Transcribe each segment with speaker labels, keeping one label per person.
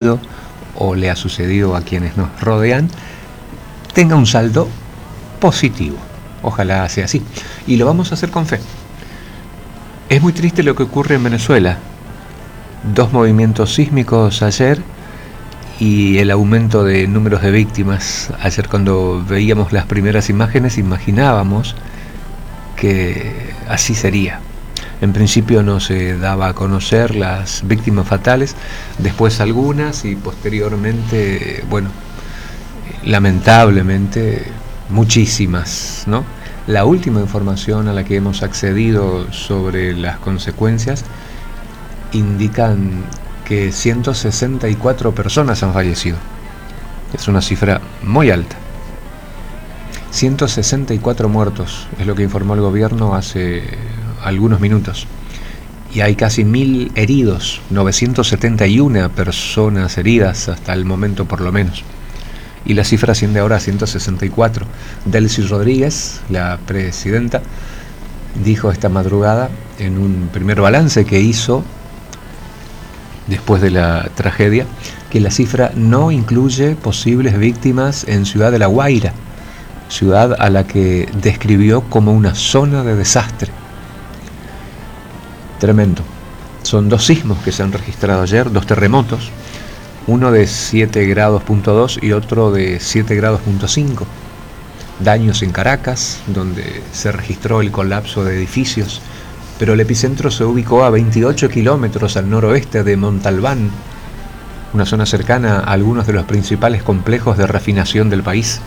Speaker 1: sucedido o le ha sucedido a quienes nos rodean tenga un saldo positivo. Ojalá sea así. Y lo vamos a hacer con fe. Es muy triste lo que ocurre en Venezuela. 2 movimientos sísmicos ayer y el aumento de números de víctimas. Ayer, cuando veíamos las primeras imágenes, imaginábamos que así sería. En principio no se daba a conocer las víctimas fatales, después algunas y posteriormente, bueno, lamentablemente muchísimas, ¿no? La última información a la que hemos accedido sobre las consecuencias indican que 164 personas han fallecido. Es una cifra muy alta. 164 muertos es lo que informó el gobierno hace algunos minutos. Y hay casi 1000 heridos, 971 personas heridas hasta el momento por lo menos. Y la cifra asciende ahora a 164. Delcy Rodríguez, la presidenta, dijo esta madrugada en un primer balance que hizo después de la tragedia, que la cifra no incluye posibles víctimas en Ciudad de La Guaira, ciudad a la que describió como una zona de desastre. Tremendo. Son 2 sismos que se han registrado ayer, 2 terremotos, uno de 7 grados punto 2 y otro de 7 grados punto 5. Daños en Caracas, donde se registró el colapso de edificios, pero el epicentro se ubicó a 28 kilómetros al noroeste de Montalbán, una zona cercana a algunos de los principales complejos de refinación del país.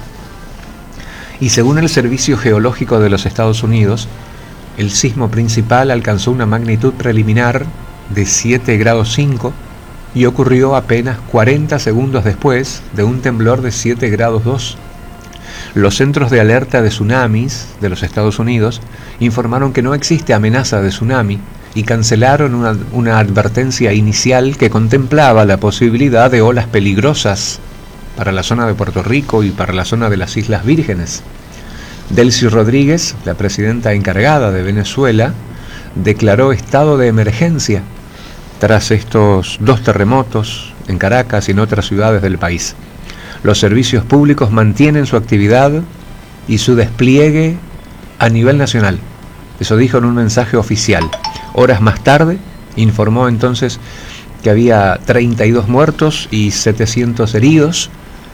Speaker 1: Y según el Servicio Geológico de los Estados Unidos, el sismo principal alcanzó una magnitud preliminar de 7 grados 5 y ocurrió apenas 40 segundos después de un temblor de 7 grados 2. Los centros de alerta de tsunamis de los Estados Unidos informaron que no existe amenaza de tsunami y cancelaron una advertencia inicial que contemplaba la posibilidad de olas peligrosas para la zona de Puerto Rico y para la zona de las Islas Vírgenes. Delcy Rodríguez, la presidenta encargada de Venezuela, declaró estado de emergencia tras estos 2 terremotos en Caracas y en otras ciudades del país. Los servicios públicos mantienen su actividad y su despliegue a nivel nacional. Eso dijo en un mensaje oficial. Horas más tarde informó entonces que había 32 muertos y 700 heridos,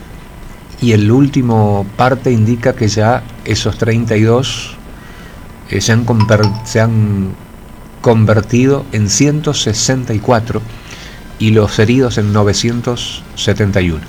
Speaker 1: y el último parte indica que ya esos 32 se han convertido en 164 y los heridos en 971.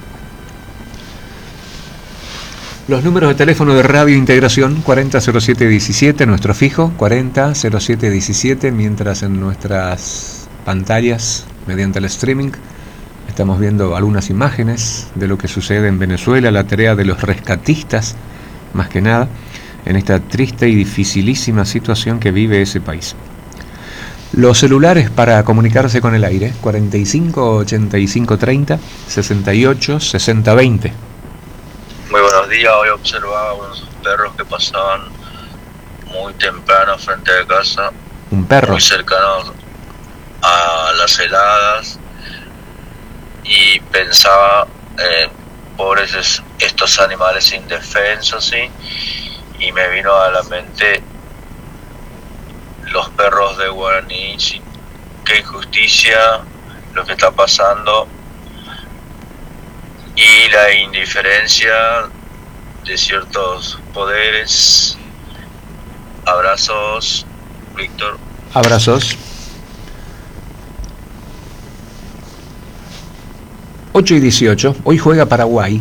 Speaker 1: Los números de teléfono de Radio Integración: 400717, nuestro fijo, 400717, mientras en nuestras pantallas, mediante el streaming, estamos viendo algunas imágenes de lo que sucede en Venezuela, la tarea de los rescatistas, más que nada, en esta triste y dificilísima situación que vive ese país. Los celulares para comunicarse con el aire: 45 85 30 68 60 20.
Speaker 2: Muy buenos días. Hoy observaba unos perros que pasaban muy temprano frente a casa.
Speaker 1: Un perro.
Speaker 2: Muy cercanos a las heladas. Y pensaba, pobres estos animales indefensos, ¿sí? Y me vino a la mente los perros de Guaraní, ¿sí? Qué injusticia lo que está pasando y la indiferencia de ciertos poderes. Abrazos, Víctor.
Speaker 1: Abrazos. 8:18, hoy juega Paraguay.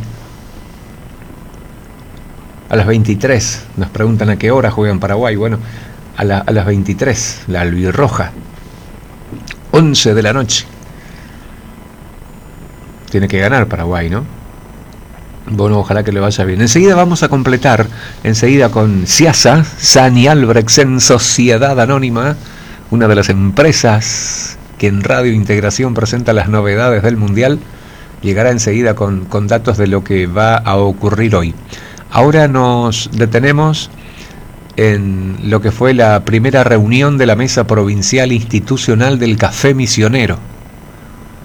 Speaker 1: A las 23, nos preguntan a qué hora juegan Paraguay. Bueno, a las 23, la albirroja. 11 de la noche. Tiene que ganar Paraguay, ¿no? Bueno, ojalá que le vaya bien. Enseguida vamos a completar, con Ciasa, Sani Albrechtsen, Sociedad Anónima, una de las empresas que en Radio Integración presenta las novedades del Mundial. Llegará enseguida con datos de lo que va a ocurrir hoy. Ahora nos detenemos en lo que fue la primera reunión de la Mesa Provincial Institucional del Café Misionero.